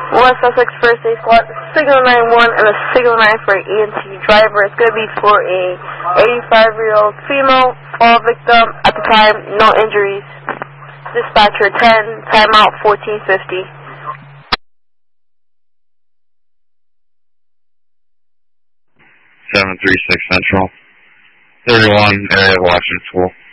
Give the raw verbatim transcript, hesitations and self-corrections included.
West Sussex First Aid Squad, Signal nine one and a Signal nine for an E M T driver. It's going to be for a eighty-five-year-old female, fall victim. At the time, no injuries. Dispatcher ten, timeout fourteen fifty. seven three six Central. thirty-one, area of Washington School.